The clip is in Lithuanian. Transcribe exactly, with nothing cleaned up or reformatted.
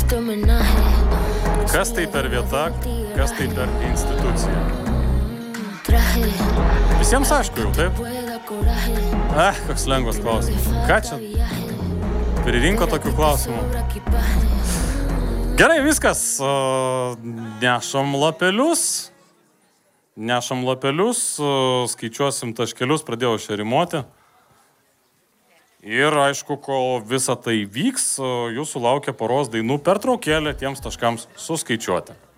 Kas tai per vieta, kas tai per institucija? Visiems aišku jau, taip? Eh, koks lengvas klausimas. Ką čia? Pririnko tokių klausimų. Gerai, viskas. Nešam lapelius. Nešam lapelius, skaičiuosim taškelius, pradėjau šerimoti. Ir aišku, kol visa tai vyks, jūsų laukia poros dainų pertraukėlė tiems taškams suskaičiuoti.